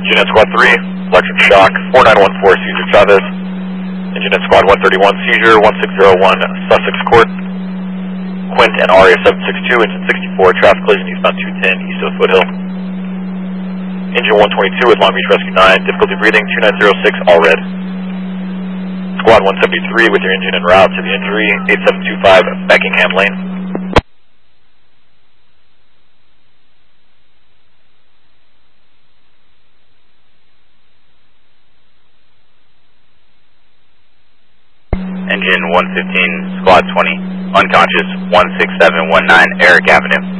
Unit Squad 3, electric shock, 4914, Cesar Chavez. Unit Squad 131, seizure, 1601, Sussex Court. Quint and Aria 762, engine 64, traffic collision eastbound 210, east of Foothill. Engine 122 with Long Beach Rescue 9, difficulty breathing, 2906, all red. Squad 173 with your engine en route to the injury, 8725, Beckingham Lane. Engine 115, Squad 20, unconscious, 16719 Eric Avenue.